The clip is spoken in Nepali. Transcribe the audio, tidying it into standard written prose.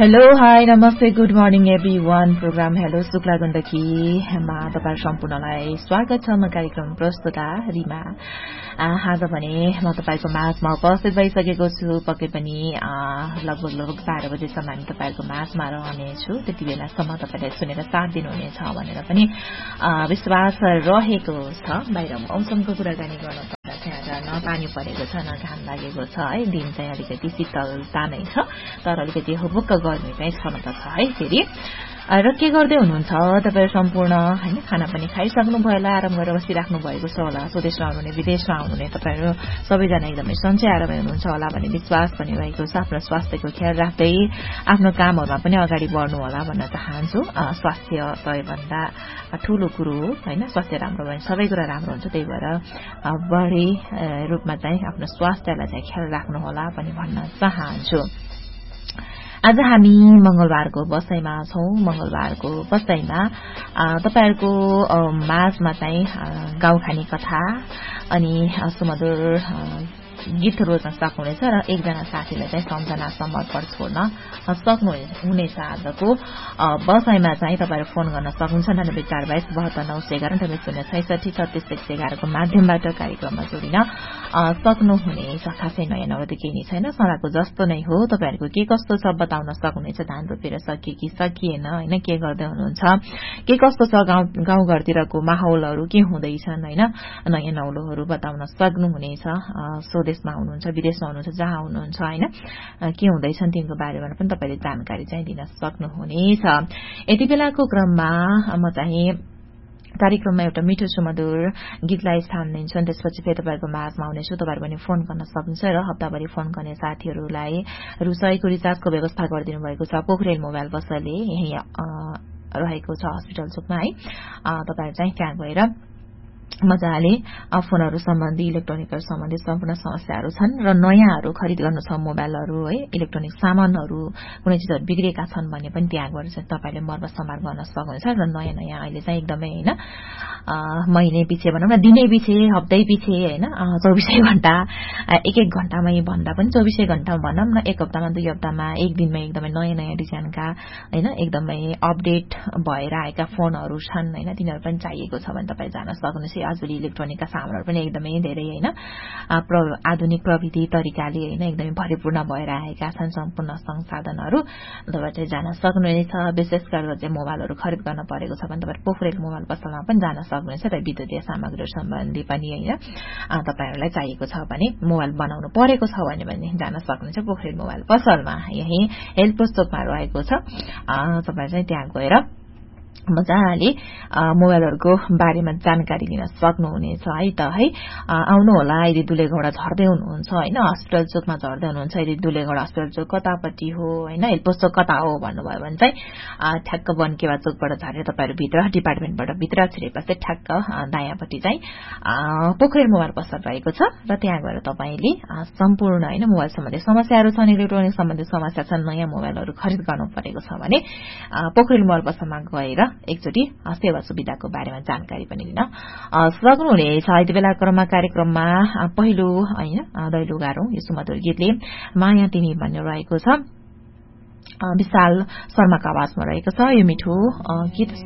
Hello, hi, namaste, good morning everyone. Program Hello Sukla Gandaki ma तपाईहरु सम्पूर्णलाई स्वागत छ। म कार्यक्रम प्रस्तुता रिमा। आज भने म तपाईको माझमा उपस्थित भइसकेको छु। पक्कै पनि लगभग 12 बजेसम्म हामी तपाईको माझमा रहने छु। त्यति बेलासम्म तपाईले सुनेर साथ दिनुहुनेछ भनेर पनि विश्वास रहेको छ। बाहिर मौसमको कुराकानी गर्न पर्दा चाहिँ न पानी परेको छ न घाम लागेको छ है। दिन चाहिँ अलिकति शीतलता नै छ, तर अलिकति हुबुक्क गर्मी चाहिँ छन त छ है। फेरि र के गर्दै हुनुहुन्छ तपाईहरु सम्पूर्ण हैन? खाना पनि खाइसक्नु भयो होला, आराम गरेर बसिराख्नु भएको छ होला। स्वदेशमा आउनुहुने विदेशमा आउनुहुने तपाईहरु सबैजना एकदमै सन्चै आरामै हुनुहुन्छ होला भन्ने विश्वास पनि रहेको छ। आफ्नो स्वास्थ्यको ख्याल राख्दै आफ्नो कामहरुमा पनि अगाडि बढ्नु होला भन्न चाहन्छु। स्वास्थ्य सबैभन्दा ठूलो कुरो हो हैन? स्वास्थ्य राम्रो भयो भने सबै कुरा राम्रो हुन्छ। त्यही भएर बढी रूपमा चाहिँ आफ्नो स्वास्थ्यलाई चाहिँ ख्याल राख्नु होला पनि भन्न चाहन्छु। आज हामी मंगलबारको बसाइमा छौं। मंगलबारको बसाइमा तपाईहरुको माझमा चाहिँ गाउँखानी कथा अनि सुमधुर गीत रोज्न सक्नुहुनेछ र एकजना साथीलाई चाहिँ सम्झना समर्पण छोड्न सक्नुहुनेछ। आजको बसाइमा चाहिँ तपाईहरु फोन गर्न सक्नुहुन्छ 9422729011 को माध्यमबाट कार्यक्रममा जोडिन सक्नुहुनेछ। खासै नयाँ नौलो केही नै छैन, सराको जस्तो नै हो। तपाईहरुको के कस्तो छ बताउन सक्नुहुनेछ। धान रोपेर सकिए कि सकिएन हैन, के गर्दै हुनुहुन्छ, के कस्तो छ गाउँघरतिरको माहौलहरु के हुँदैछन् हैन, नयाँ नौलोहरु बताउन सक्नुहुनेछ। स्वदेशमा हुनुहुन्छ, विदेशमा हुनुहुन्छ, जहाँ हुनुहुन्छ हैन, के हुँदैछन् तिनको बारेमा पनि तपाईले जानकारी चाहिँ दिन सक्नुहुनेछ। यति बेलाको क्रममा म चाहिँ कार्यक्रममा एउटा मिठो सुमधुर गीतलाई स्थान दिन्छु। त्यसपछि फेरि तपाईहरुको माझमा आउनेछु। तपाईहरु पनि फोन गर्न सक्नुहुन्छ र हप्ताभरि फोन गर्ने साथीहरुलाई रु 100 को रिचार्जको व्यवस्था गरिदिनु भएको छ। पोखरेल मोबाइल पसलले यही रहेको छ हस्पिटल चोकमा है। तपाईहरु चाहिँ त्यहाँ गएर मजाले फोनहरु सम्बन्धी इलेक्ट्रोनिकहरु सम्बन्धी सम्पूर्ण समस्याहरु छन् र नयाँहरु खरिद गर्नु छ, मोबाइलहरु है, इलेक्ट्रोनिक सामानहरु कुनै चीजहरु बिग्रेका छन् भने पनि त्यहाँ गएर चाहिँ तपाईले मर्मत गर्न सक्नुहुन्छ। र नयाँ नयाँ अहिले चाहिँ एकदमै हैन महिने पछि भनौं न, दिनै पछि, हप्तै पछि हैन, 24 घण्टा एक घण्टामै भन्दा पनि 24 घण्टा भनौं न, एक हप्तामा, दुई हप्तामा, एक दिनमा एकदमै नयाँ नयाँ डिजाइनका हैन, एकदमै अपडेट भएर आएका फोनहरु छन् हैन। तिनीहरु पनि चाहिएको छ भने तपाई जान सक्नुहुन्छ। आजभोलि इलेक्ट्रोनिकका सामानहरु पनि एकदमै धेरै हैन आधुनिक प्रविधि तरिकाले हैन एकदमै भरिपूर्ण भएर आएका छन्। सम्पूर्ण संसाधनहरु तपाईले जान सक्नुहुनेछ। विशेष गरेर चाहिँ मोबाइलहरु खरिद गर्न परेको छ भने तपाईहरु पोखरेल मोबाइल पसलमा पनि जान सक्नुहुनेछ। र विद्युतीय सामग्रीहरु सम्बन्धी पनि हैन तपाईहरुलाई चाहिएको छ भने, मोबाइल बनाउनु परेको छ भने जान सक्नुहुन्छ पोखरेल मोबाइल पसलमा। यही हेल्थ पुस्तकमा रहेको छ। तपाईहरु चाहिँ त्यहाँ गएर मजाले मोबाइलहरुको बारेमा जानकारी लिन सक्नुहुनेछ है त है। आउनु होला। यदि दुलेगौडा झर्दै हुनुहुन्छ हैन, हस्पिटल चोकमा झर्दै हुनुहुन्छ, यदि दुलेगौडा हस्पिटल चोक कतापट्टि हो हैन, हेल्थ पोस्ट कता हो भन्नुभयो भने चाहिँ ठ्याक्क बनकेवा चोकबाट झरेर तपाईहरु भित्र डिपार्टमेन्टबाट भित्र छिरेपछि ठ्याक्क दायाँपट्टि चाहिँ पोखरेल मोबाइल पसल रहेको छ। र त्यहाँ गएर तपाईले सम्पूर्ण हैन मोबाइल सम्बन्धी समस्याहरु छन्, इलेक्ट्रोनिक सम्बन्धी समस्या छन्, नयाँ मोबाइलहरु खरिद गर्नु परेको छ भने पोखरेल मोबाइल पसलमा गएर एकचोटी सेवा सुविधाको बारेमा जानकारी पनि लिन सक्नुहुनेछ। यति बेला कार्यक्रममा पहिलो हैन दैलो गारौं यो सुमधुर गीतले माया तिमी भन्ने रहेको छ। विशाल शर्माको आवाजमा रहेको छ यो मिठो गीत।